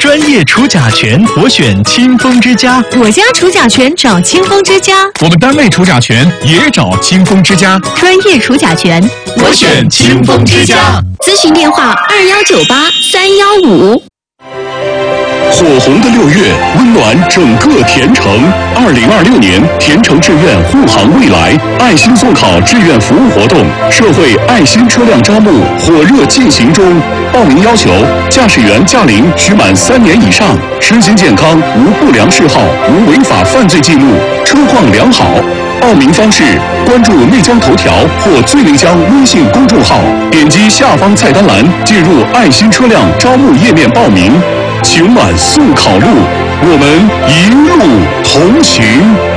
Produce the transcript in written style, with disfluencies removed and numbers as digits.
专业除甲醛，我选清风之家。 我家除甲醛找清风之家。 我们单位除甲醛也找清风之家。 专业除甲醛， 我选清风之家。 咨询电话2198-315。 火红的6月，温暖整个田城。2026年田城志愿护航未来爱心送考志愿服务活动，社会爱心车辆招募火热进行中。报名要求：驾驶员驾龄需满3年以上，身心健康，无不良嗜好，无违法犯罪记录，车况良好。报名方式：关注内江头条或最内江微信公众号，点击下方菜单栏进入爱心车辆招募页面报名。情满送考路，我们一路同行。